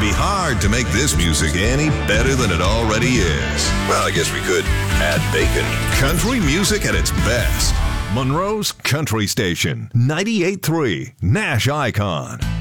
be hard to make this music any better than it already is. Well, I guess we could add bacon. Country music at its best. Monroe's Country Station, 98.3 Nash Icon.